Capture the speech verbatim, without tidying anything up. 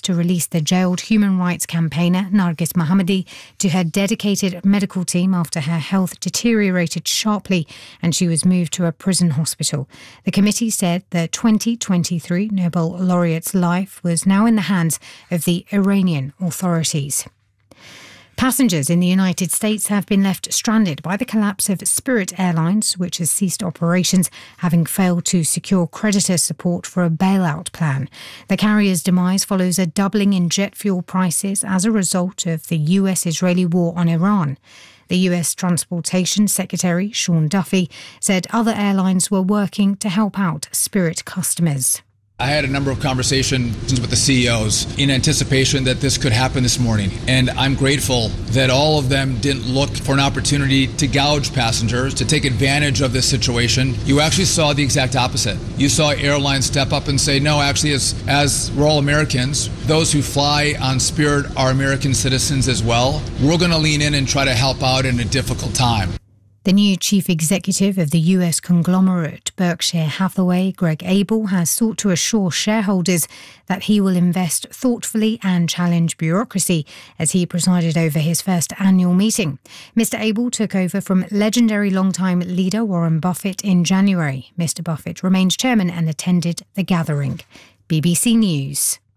to release the jailed human rights campaigner Nargis Mohammadi to her dedicated medical team after her health deteriorated sharply and she was moved to a prison hospital. The committee said the twenty twenty-three Nobel laureate's life was now in the hands of the Iranian authorities. Passengers in the United States have been left stranded by the collapse of Spirit Airlines, which has ceased operations, having failed to secure creditor support for a bailout plan. The carrier's demise follows a doubling in jet fuel prices as a result of the U S-Israeli war on Iran. The U S Transportation Secretary, Sean Duffy, said other airlines were working to help out Spirit customers. I had a number of conversations with the C E Os in anticipation that this could happen this morning, and I'm grateful that all of them didn't look for an opportunity to gouge passengers, to take advantage of this situation. You actually saw the exact opposite. You saw airlines step up and say, no, actually, as, as we're all Americans, those who fly on Spirit are American citizens as well. We're going to lean in and try to help out in a difficult time. The new chief executive of the U S conglomerate Berkshire Hathaway, Greg Abel, has sought to assure shareholders that he will invest thoughtfully and challenge bureaucracy as he presided over his first annual meeting. Mister Abel took over from legendary longtime leader Warren Buffett in January. Mister Buffett remains chairman and attended the gathering. B B C News.